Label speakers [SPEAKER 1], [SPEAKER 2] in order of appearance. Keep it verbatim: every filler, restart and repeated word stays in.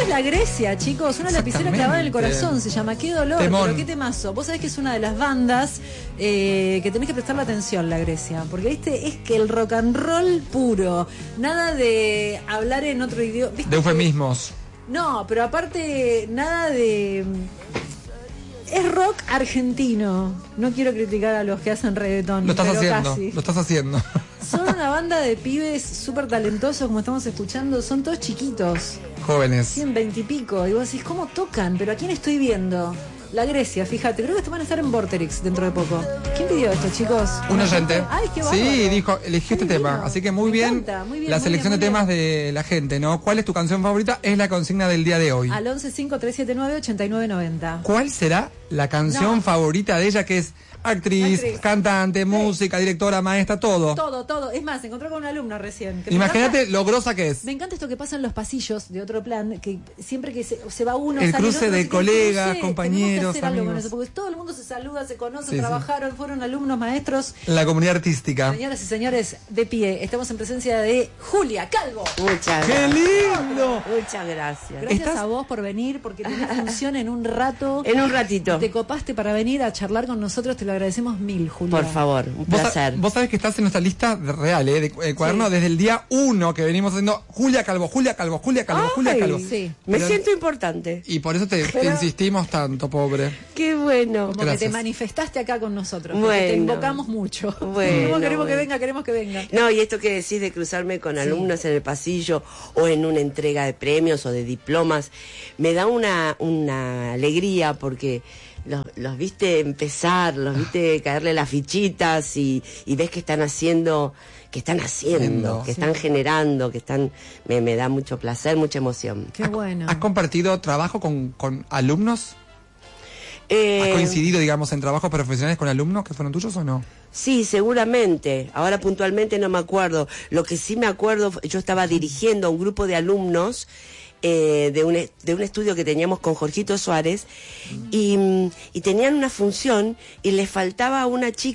[SPEAKER 1] es La Grecia, chicos, una lapicera clavada en el corazón, se llama Qué dolor,
[SPEAKER 2] Temón.
[SPEAKER 1] pero qué temazo. Vos sabés que es una de las bandas eh, que tenés que prestarle atención, La Grecia, porque viste, es que el rock and roll puro, nada de hablar en otro idioma. ¿Viste?
[SPEAKER 2] De eufemismos.
[SPEAKER 1] No, pero aparte, nada de... Es rock argentino. No quiero criticar a los que hacen reggaetón.
[SPEAKER 2] Lo estás
[SPEAKER 1] pero
[SPEAKER 2] haciendo,
[SPEAKER 1] casi.
[SPEAKER 2] lo estás haciendo.
[SPEAKER 1] Son una banda de pibes súper talentosos, como estamos escuchando. Son todos chiquitos.
[SPEAKER 2] Jóvenes.
[SPEAKER 1] Tienen veintipico. Y vos decís, ¿cómo tocan? ¿Pero a quién estoy viendo? La Grecia, fíjate. Creo que estos van a estar en Vorterix dentro de poco. ¿Quién pidió esto, chicos?
[SPEAKER 2] Un oyente.
[SPEAKER 1] Ay, qué bárbaro.
[SPEAKER 2] Sí, dijo, eligió este
[SPEAKER 1] Qué
[SPEAKER 2] tema.
[SPEAKER 1] divino.
[SPEAKER 2] Así que muy
[SPEAKER 1] Me
[SPEAKER 2] bien,
[SPEAKER 1] encanta, muy bien,
[SPEAKER 2] la
[SPEAKER 1] muy
[SPEAKER 2] selección
[SPEAKER 1] bien,
[SPEAKER 2] de
[SPEAKER 1] muy
[SPEAKER 2] temas de la gente, ¿no? ¿Cuál es tu canción favorita? Es la consigna del día de hoy.
[SPEAKER 1] Al once cinco tres siete nueve ocho nueve nueve cero.
[SPEAKER 2] ¿Cuál será la canción
[SPEAKER 1] No.
[SPEAKER 2] favorita de ella, que es actriz,
[SPEAKER 1] Actriz.
[SPEAKER 2] cantante,
[SPEAKER 1] Sí.
[SPEAKER 2] música, directora, maestra, todo?
[SPEAKER 1] Todo, todo. Es más, se encontró con una alumna recién. que me
[SPEAKER 2] Imagínate
[SPEAKER 1] encanta-
[SPEAKER 2] lo grosa que es.
[SPEAKER 1] Me encanta esto que pasa en los pasillos de Otro Plan, que siempre que se, se va uno,
[SPEAKER 2] El
[SPEAKER 1] sale
[SPEAKER 2] cruce
[SPEAKER 1] otro,
[SPEAKER 2] de
[SPEAKER 1] no sé qué,
[SPEAKER 2] colegas,
[SPEAKER 1] cruce,
[SPEAKER 2] compañeros,
[SPEAKER 1] tenemos que hacer algo con
[SPEAKER 2] amigos.
[SPEAKER 1] eso, porque todo el mundo se saluda, se conoce,
[SPEAKER 2] Sí, sí.
[SPEAKER 1] trabajaron, fueron alumnos, maestros.
[SPEAKER 2] La comunidad artística.
[SPEAKER 1] Señoras y señores, de pie, estamos en presencia de Julia Calvo.
[SPEAKER 3] Muchas
[SPEAKER 2] ¡Qué
[SPEAKER 3] gracias.
[SPEAKER 2] lindo!
[SPEAKER 3] Muchas gracias.
[SPEAKER 1] Gracias
[SPEAKER 2] ¿Estás?
[SPEAKER 1] a vos por venir, porque tenés función en un rato.
[SPEAKER 3] En un ratito.
[SPEAKER 1] Te copaste para venir a charlar con nosotros, te lo agradecemos mil, Julia.
[SPEAKER 3] Por favor, un
[SPEAKER 2] Vos, sa-
[SPEAKER 3] placer.
[SPEAKER 2] vos sabés que estás en nuestra lista de- real, ¿eh? De, eh, cuaderno
[SPEAKER 1] Sí.
[SPEAKER 2] desde el día uno que venimos haciendo Julia Calvo, Julia Calvo, Julia Calvo, Julia
[SPEAKER 3] Ay,
[SPEAKER 2] Calvo.
[SPEAKER 1] Sí.
[SPEAKER 3] Me
[SPEAKER 2] Pero-
[SPEAKER 3] siento importante.
[SPEAKER 2] Y por eso te, te
[SPEAKER 3] Pero-
[SPEAKER 2] insistimos tanto, pobre.
[SPEAKER 3] Qué bueno.
[SPEAKER 1] Como
[SPEAKER 2] Gracias.
[SPEAKER 1] que te manifestaste acá con nosotros, porque
[SPEAKER 3] Bueno.
[SPEAKER 1] te invocamos mucho.
[SPEAKER 3] Bueno,
[SPEAKER 1] queremos, queremos que
[SPEAKER 3] bueno.
[SPEAKER 1] venga, queremos que venga.
[SPEAKER 3] No, y esto que decís de cruzarme con alumnos en el pasillo o en una entrega de premios o de diplomas, me da una, una alegría porque los, los viste empezar, los viste caerle las fichitas y, y ves que están haciendo, que están haciendo,
[SPEAKER 2] Haciendo.
[SPEAKER 3] que están generando, que están, me, me da mucho placer, mucha emoción.
[SPEAKER 1] Qué bueno.
[SPEAKER 2] ¿Has compartido trabajo con, con alumnos?
[SPEAKER 3] Eh,
[SPEAKER 2] ¿Has coincidido, digamos, en trabajos profesionales con alumnos que fueron tuyos o no?
[SPEAKER 3] Sí, seguramente. Ahora puntualmente no me acuerdo. Lo que sí me acuerdo, yo estaba dirigiendo a un grupo de alumnos eh, de, un, de un estudio que teníamos con Jorgito Suárez y, y tenían una función y les faltaba una chica